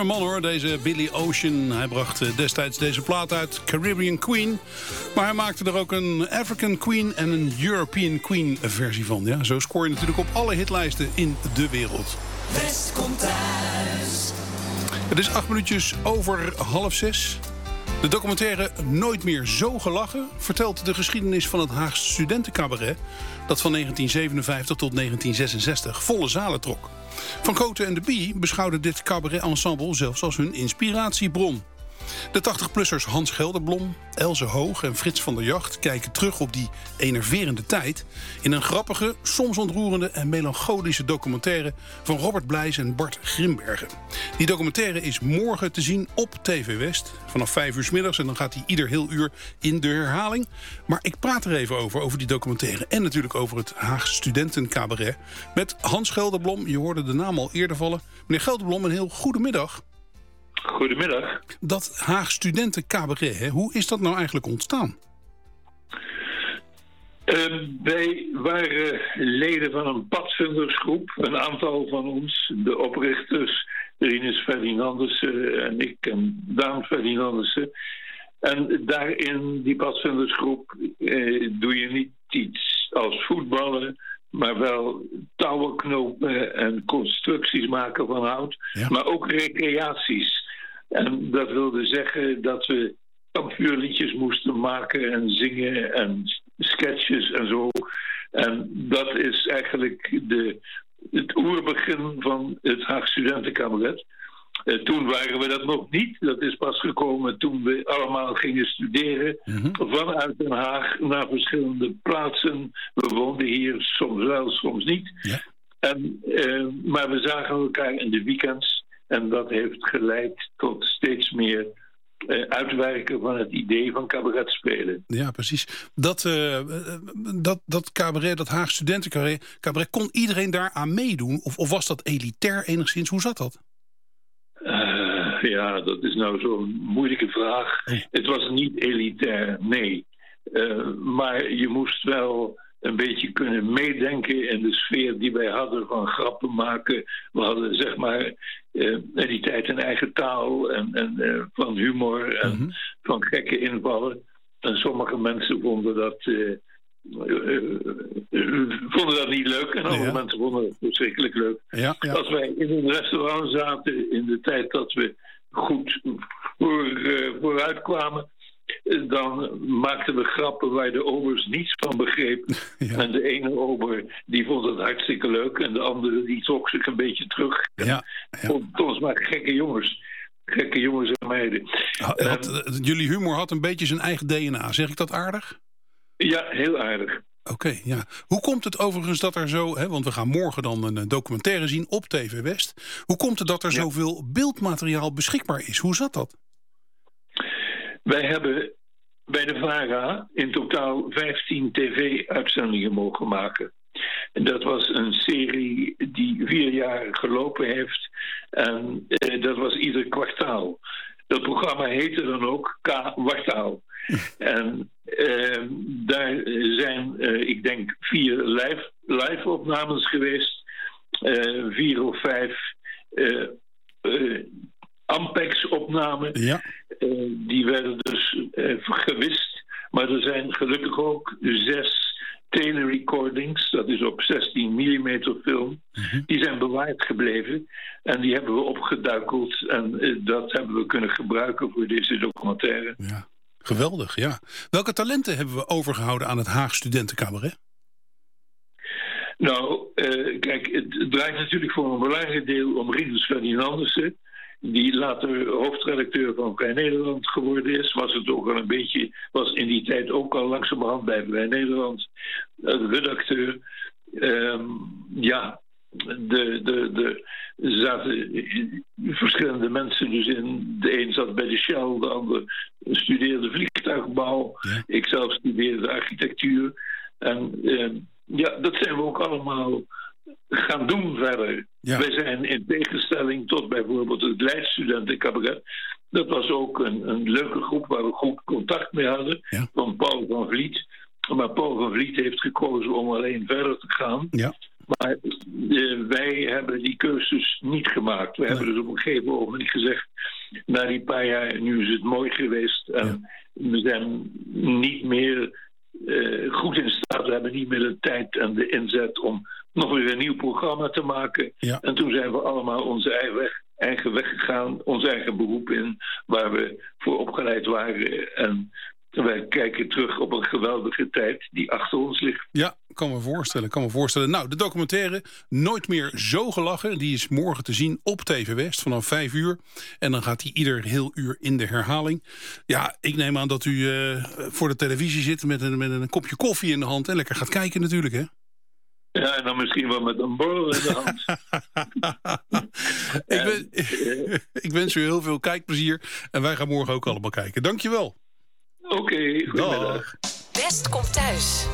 Een man hoor, deze Billy Ocean. Hij bracht destijds deze plaat uit, Caribbean Queen. Maar hij maakte er ook een African Queen en een European Queen versie van. Ja, zo scoor je natuurlijk op alle hitlijsten in de wereld. West komt thuis. Het is 8 minuutjes over 5:30. De documentaire Nooit meer zo gelachen vertelt de geschiedenis van het Haagse studentencabaret dat van 1957 tot 1966 volle zalen trok. Van Cote en de Bie beschouwden dit cabaret-ensemble zelfs als hun inspiratiebron. De 80-plussers Hans Gelderblom, Else Hoog en Frits van der Jacht kijken terug op die enerverende tijd in een grappige, soms ontroerende en melancholische documentaire van Robert Blijs en Bart Grimbergen. Die documentaire is morgen te zien op TV West vanaf 5 uur 's middags en dan gaat hij ieder heel uur in de herhaling. Maar ik praat er even over die documentaire en natuurlijk over het Haagse studentencabaret met Hans Gelderblom. Je hoorde de naam al eerder vallen. Meneer Gelderblom, een heel goede middag. Goedemiddag. Dat Haag Studentencabaret, hè, hoe is dat nou eigenlijk ontstaan? Wij waren leden van een padvindersgroep. Een aantal van ons, de oprichters, Rinus Ferdinandussen en ik en Daan Ferdinandussen. En daarin, die padvindersgroep, doe je niet iets als voetballen, maar wel touwen knopen en constructies maken van hout. Ja. Maar ook recreaties. En dat wilde zeggen dat we kampvuurliedjes moesten maken en zingen en sketches en zo. En dat is eigenlijk het oerbegin van het Haag Studentencabaret. Toen waren we dat nog niet. Dat is pas gekomen toen we allemaal gingen studeren. Vanuit Den Haag naar verschillende plaatsen. We woonden hier soms wel, soms niet. Ja. Maar we zagen elkaar in de weekends. En dat heeft geleid tot steeds meer uitwerken van het idee van cabaret spelen. Ja, precies. Dat cabaret, dat Haag Studentencabaret, kon iedereen daar aan meedoen? Of was dat elitair enigszins? Hoe zat dat? Ja, dat is nou zo'n moeilijke vraag. Het was niet elitair, nee. Maar je moest wel een beetje kunnen meedenken in de sfeer die wij hadden van grappen maken. We hadden zeg maar in die tijd een eigen taal en van humor en van gekke invallen. En sommige mensen vonden dat niet leuk en andere mensen vonden het verschrikkelijk leuk. Ja, ja. Als wij in een restaurant zaten in de tijd dat we goed vooruit kwamen, dan maakten we grappen waar de obers niets van begrepen. Ja. En de ene ober die vond het hartstikke leuk en de andere die trok zich een beetje terug. Ja. Vond ons maar gekke jongens. Gekke jongens en meiden. Jullie humor had een beetje zijn eigen DNA. Zeg ik dat aardig? Ja, heel aardig. Oké, ja. Hoe komt het overigens dat er zo, want we gaan morgen dan een documentaire zien op TV West. Hoe komt het dat er zoveel beeldmateriaal beschikbaar is? Hoe zat dat? Wij hebben bij de VARA in totaal 15 tv-uitzendingen mogen maken. En dat was een serie die 4 jaar gelopen heeft. En dat was ieder kwartaal. Dat programma heette dan ook K-Wartaal. En daar zijn, ik denk, 4 live opnames geweest. 4 of 5 Ampex-opnamen. Ja. Die werden dus gewist. Maar er zijn gelukkig ook 6 telerecordings. Dat is op 16 mm film. Die zijn bewaard gebleven. En die hebben we opgeduikeld. En dat hebben we kunnen gebruiken voor deze documentaire. Ja. Geweldig, ja. Welke talenten hebben we overgehouden aan het Haag Studentencabaret? Nou, kijk, het draait natuurlijk voor een belangrijk deel om Rinus Ferdinandussen, die later hoofdredacteur van Vrij Nederland geworden is. Was in die tijd ook al langzamerhand bij Vrij Nederland redacteur. Er zaten verschillende mensen dus in. De een zat bij de Shell, de ander studeerde vliegtuigbouw. Ja. Ik zelf studeerde architectuur. En dat zijn we ook allemaal gaan doen verder. Ja. Wij zijn in tegenstelling tot bijvoorbeeld het Leids Studentencabaret. Dat was ook een leuke groep waar we goed contact mee hadden. Ja. Van Paul van Vliet. Maar Paul van Vliet heeft gekozen om alleen verder te gaan. Ja. Maar wij hebben die keuzes niet gemaakt. We hebben dus op een gegeven moment gezegd, na die paar jaar, nu is het mooi geweest. En we zijn niet meer goed in staat. We hebben niet meer de tijd en de inzet om nog weer een nieuw programma te maken. Ja. En toen zijn we allemaal onze eigen weg gegaan, ons eigen beroep in, waar we voor opgeleid waren. En wij kijken terug op een geweldige tijd die achter ons ligt. Ja, kan me voorstellen. Nou, de documentaire Nooit meer zo gelachen, die is morgen te zien op TV West vanaf 5 uur. En dan gaat hij ieder heel uur in de herhaling. Ja, ik neem aan dat u voor de televisie zit met een kopje koffie in de hand en lekker gaat kijken natuurlijk, hè? Ja, en dan misschien wel met een borrel in de hand. Ik wens u heel veel kijkplezier. En wij gaan morgen ook allemaal kijken. Dankjewel. Oké, goedemiddag. West komt thuis.